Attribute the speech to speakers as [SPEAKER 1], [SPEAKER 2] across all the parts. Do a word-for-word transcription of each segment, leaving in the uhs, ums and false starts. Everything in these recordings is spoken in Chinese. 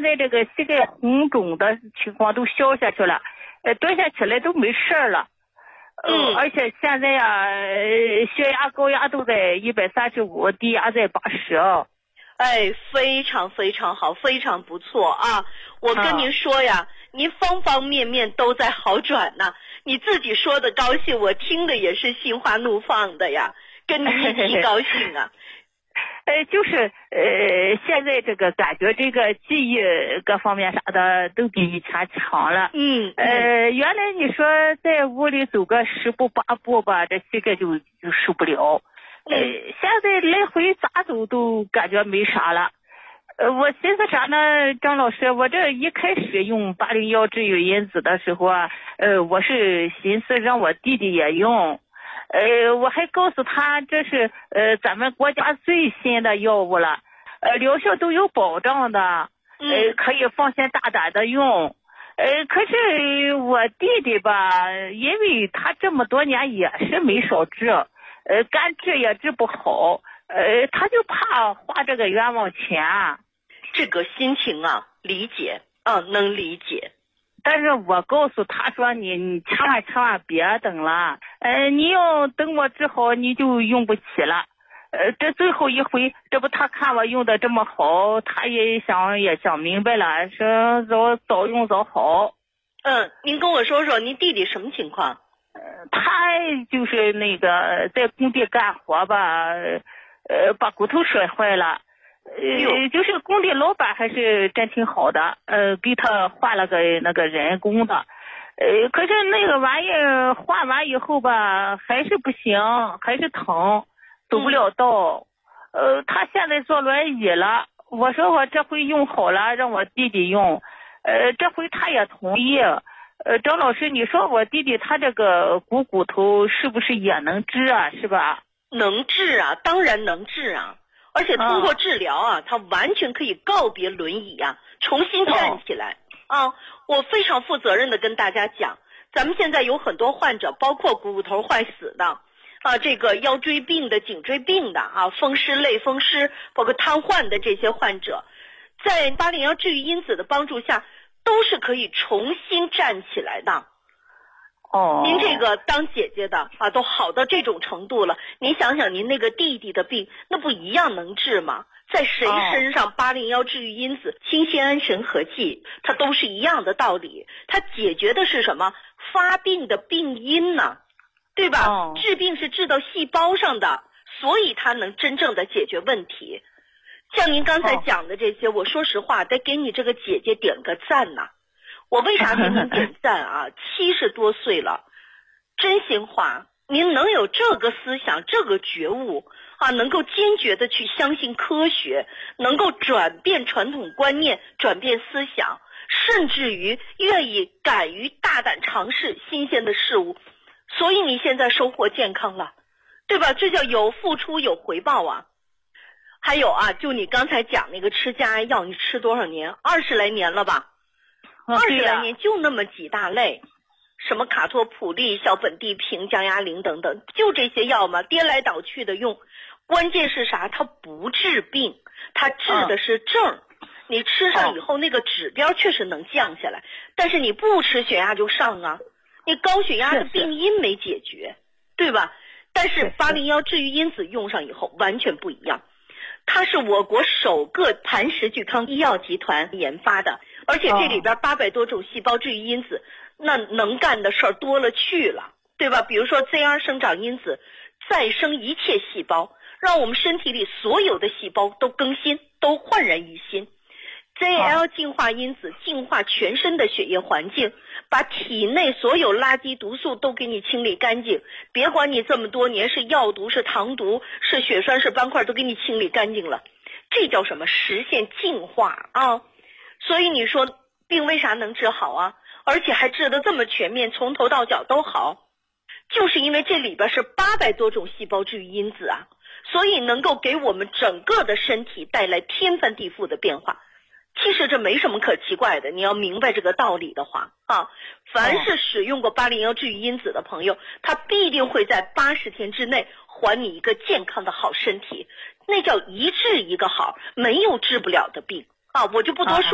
[SPEAKER 1] 在这个膝盖红肿的情况都消下去了，呃，蹲下起来都没事了。
[SPEAKER 2] 嗯，
[SPEAKER 1] 而且现在呀、呃，血压高压都在一百三十五，低压在八十啊。
[SPEAKER 2] 哎，非常非常好，非常不错啊！我跟您说呀，啊、您方方面面都在好转呢。你自己说的高兴，我听的也是心花怒放的呀，跟您一起高兴啊。
[SPEAKER 1] 呃，就是呃，现在这个感觉这个记忆各方面啥的都比以前强了。
[SPEAKER 2] 嗯。
[SPEAKER 1] 呃，原来你说在屋里走个十步八步吧，这膝盖就就受不了。呃，现在来回咋走都感觉没啥了。呃，我寻思啥呢，张老师，我这一开始用八零幺治愈因子的时候啊，呃，我是寻思让我弟弟也用。呃，我还告诉他这是呃咱们国家最新的药物了，呃，疗效都有保障的，呃，可以放心大胆的用。呃，可是我弟弟吧，因为他这么多年也是没少治，呃，干治也治不好，呃，他就怕花这个冤枉钱。
[SPEAKER 2] 这个心情啊，理解啊，能理解。
[SPEAKER 1] 但是我告诉他说你你千万千万别等了，呃，你要等我治好你就用不起了。呃，这最后一回，这不他看我用的这么好，他也想也想明白了，说早早用早好。
[SPEAKER 2] 嗯，您跟我说说您弟弟什么情况？
[SPEAKER 1] 呃，他就是那个在工地干活吧，呃，把骨头摔坏了。呃，就是工地老板还是真挺好的，呃，给他换了个那个人工的，呃，可是那个玩意儿换完以后吧，还是不行，还是疼，走不了道，呃，他现在坐轮椅了，我说我这回用好了，让我弟弟用，呃，这回他也同意，呃，张老师，你说我弟弟他这个股骨头是不是也能治啊？是吧？
[SPEAKER 2] 能治啊，当然能治啊。而且通过治疗啊，他完全可以告别轮椅啊，重新站起来啊！我非常负责任的跟大家讲，咱们现在有很多患者，包括骨头坏死的啊，这个腰椎病的、颈椎病的啊，风湿、类风湿，包括瘫痪的这些患者，在八零幺治愈因子的帮助下，都是可以重新站起来的。
[SPEAKER 1] 哦，
[SPEAKER 2] 您这个当姐姐的啊，都好到这种程度了，您想想您那个弟弟的病，那不一样能治吗？在谁身上八零幺治愈因子、清酰胺神合剂，它都是一样的道理，它解决的是什么？发病的病因呢，对吧？
[SPEAKER 1] 哦，
[SPEAKER 2] 治病是治到细胞上的，所以它能真正的解决问题。像您刚才讲的这些，我说实话，得给你这个姐姐点个赞呐。我为啥给您点赞啊？七十多岁了，真心话，您能有这个思想、这个觉悟啊，能够坚决的去相信科学，能够转变传统观念、转变思想，甚至于愿意敢于大胆尝试新鲜的事物，所以你现在收获健康了，对吧？这叫有付出有回报啊。还有啊，就你刚才讲那个吃加癌药，你吃多少年？二十来年了吧？二十来年就那么几大类，什么卡托普利、硝苯地平、降压灵等等，就这些药嘛，颠来倒去的用。关键是啥？它不治病，它治的是症。嗯、你吃上以后，那个指标确实能降下来，但是你不吃血压就上啊。你高血压的病因没解决，对吧？但是八零幺治愈因子用上以后完全不一样。它是我国首个磐石聚康医药集团研发的，而且这里边八百多种细胞治愈因子，那能干的事儿多了去了，对吧？比如说 Z R 生长因子再生一切细胞，让我们身体里所有的细胞都更新，都焕然一新。Z L 净化因子净化全身的血液环境，把体内所有垃圾毒素都给你清理干净，别管你这么多年是药毒是糖毒是血栓是斑块，都给你清理干净了，这叫什么？实现净化啊！所以你说病为啥能治好啊？而且还治得这么全面，从头到脚都好，就是因为这里边是八百多种细胞治愈因子啊，所以能够给我们整个的身体带来天翻地覆的变化。其实这没什么可奇怪的，你要明白这个道理的话啊，凡是使用过八零幺治愈因子的朋友，他必定会在八十天之内还你一个健康的好身体，那叫一治一个好，没有治不了的病啊，我就不多说了。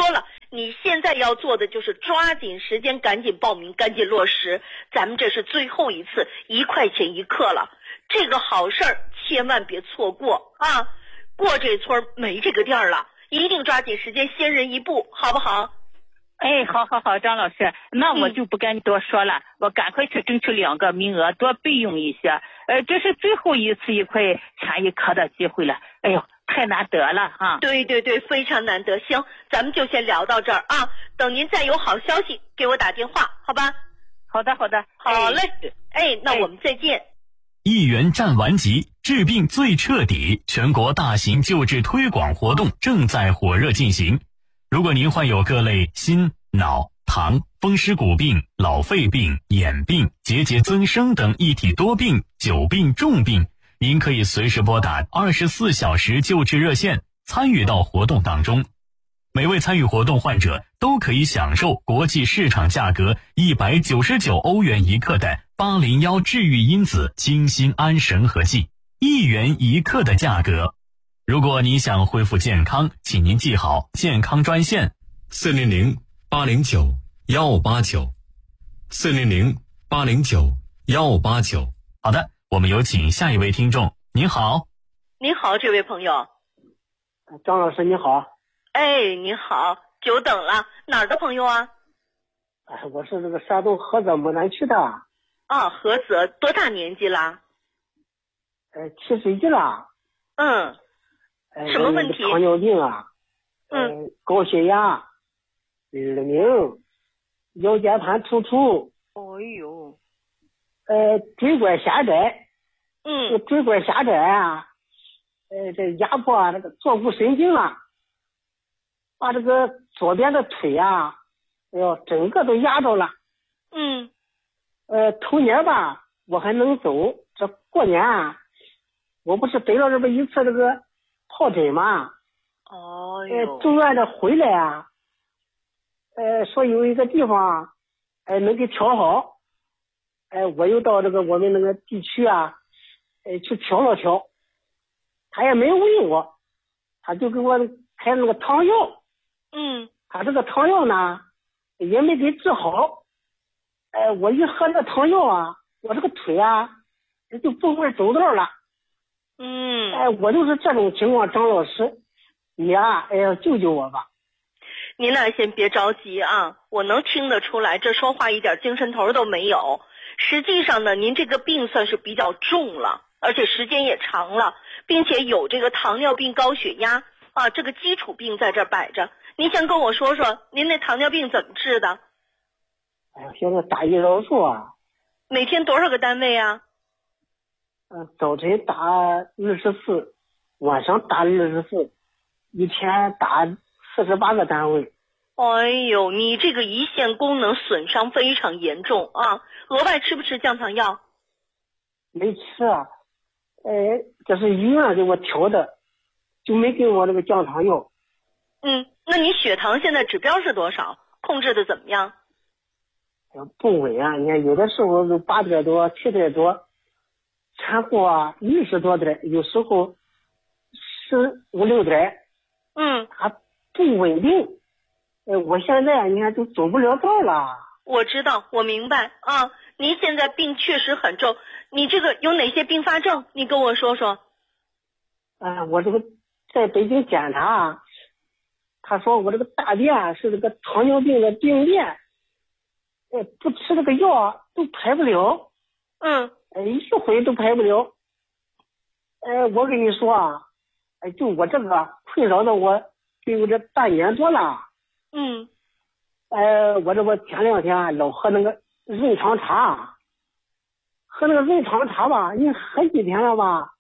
[SPEAKER 2] 你现在要做的就是抓紧时间，赶紧报名，赶紧落实。咱们这是最后一次一块钱一课了，这个好事儿千万别错过啊！过这村没这个店了，一定抓紧时间，先人一步，好不好？
[SPEAKER 1] 哎，好好好，张老师，那我就不跟你多说了，嗯、我赶快去争取两个名额，多备用一些。呃，这是最后一次一块钱一课的机会了，哎呦，太难得了哈！
[SPEAKER 2] 对对对，非常难得。行，咱们就先聊到这儿啊，等您再有好消息给我打电话，好吧？
[SPEAKER 1] 好的，好的，
[SPEAKER 2] 好嘞。哎，哎那我们再见。
[SPEAKER 3] 一元战完集，治病最彻底，全国大型救治推广活动正在火热进行。如果您患有各类心、脑、糖、风湿骨病、老肺病、眼病、结节增生等一体多病、久病重病，您可以随时拨打二十四小时救治热线，参与到活动当中。每位参与活动患者都可以享受国际市场价格一百九十九欧元一克的八零一治愈因子清心安神和剂，一元一克的价格。如果你想恢复健康，请您记好健康专线
[SPEAKER 4] 四零零八零九幺八九，四零零八零九幺八九。
[SPEAKER 3] 好的，我们有请下一位听众。您好。
[SPEAKER 2] 您好，这位朋友。
[SPEAKER 5] 张老师你好。
[SPEAKER 2] 哎，你好，久等了，哪儿的朋友啊？
[SPEAKER 5] 哎，我是这个山东菏泽牡丹区的。
[SPEAKER 2] 啊，菏泽，多大年纪啦？
[SPEAKER 5] 呃，七十一了。
[SPEAKER 2] 嗯。
[SPEAKER 5] 呃、
[SPEAKER 2] 什么问题？
[SPEAKER 5] 糖尿病啊。
[SPEAKER 2] 嗯。
[SPEAKER 5] 呃、高血压、耳鸣、腰间盘突出。
[SPEAKER 2] 哎呦。
[SPEAKER 5] 呃，椎管狭窄。
[SPEAKER 2] 嗯。
[SPEAKER 5] 这个椎管狭窄啊，呃，这压迫啊，这个坐骨神经啊。把这个左边的腿啊，哎呦，整个都压着了。
[SPEAKER 2] 嗯。
[SPEAKER 5] 呃，头年吧，我还能走。这过年啊，我不是得了这么一次这个疱疹嘛。
[SPEAKER 2] 哦
[SPEAKER 5] 呦。呃，住院的回来啊，呃，说有一个地方，哎、呃，能给调好。哎、呃，我又到这个我们那个地区啊，哎、呃，去调了调。他也没问我，他就给我开那个汤药。
[SPEAKER 2] 嗯，
[SPEAKER 5] 他这个汤药呢，也没给治好。哎、呃，我一喝那汤药啊，我这个腿啊，就不会走道了。
[SPEAKER 2] 嗯，
[SPEAKER 5] 哎、呃，我就是这种情况，张老师，你啊，哎呀，救救我吧。
[SPEAKER 2] 您呢，先别着急啊，我能听得出来，这说话一点精神头都没有。实际上呢，您这个病算是比较重了，而且时间也长了，并且有这个糖尿病、高血压啊，这个基础病在这摆着。您先跟我说说，您那糖尿病怎么治的？
[SPEAKER 5] 哎呀，现在打胰岛素啊。
[SPEAKER 2] 每天多少个单位啊？
[SPEAKER 5] 嗯、呃，早晨打二十四，晚上打二十四，一天打四十八个单位。
[SPEAKER 2] 哎呦，你这个胰腺功能损伤非常严重啊！额外吃不吃降糖药？
[SPEAKER 5] 没吃啊，哎，这是医院给我调的，就没给我那个降糖药。
[SPEAKER 2] 嗯，那你血糖现在指标是多少？控制的怎么样？
[SPEAKER 5] 不稳啊！你看有的时候都八点多、七点多，前后啊六十多点，有时候十五六点。
[SPEAKER 2] 嗯，
[SPEAKER 5] 它不稳定。哎，我现在你看都走不了道了。
[SPEAKER 2] 我知道，我明白啊。您现在病确实很重，你这个有哪些并发症？你跟我说说。
[SPEAKER 5] 啊、呃，我这个在北京检查，他说我这个大便是这个糖尿病的病变，哎，不吃这个药都排不了。
[SPEAKER 2] 嗯。
[SPEAKER 5] 哎，一回都排不了。哎，我跟你说啊，哎，就我这个困扰的我就有这半年多了。
[SPEAKER 2] 嗯。
[SPEAKER 5] 哎，我这不前两天老喝那个润肠茶，喝那个润肠茶吧，你喝几天了吧，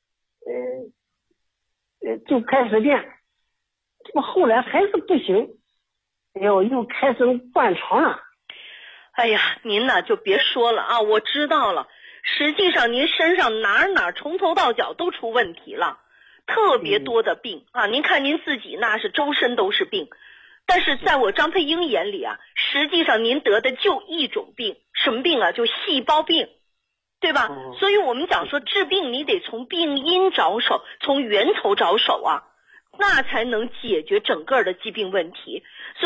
[SPEAKER 5] 呃，呃就开始变，这不后来还是不行，哎呦，又开始灌肠了。
[SPEAKER 2] 哎呀，您呢就别说了啊，我知道了。实际上您身上哪哪从头到脚都出问题了，特别多的病、嗯、啊！您看您自己那是周身都是病。但是在我张佩英眼里啊，实际上您得的就一种病，什么病啊？就细胞病，对吧？
[SPEAKER 5] 嗯、
[SPEAKER 2] 所以我们讲说治病，你得从病因着手，从源头着手啊，那才能解决整个的疾病问题。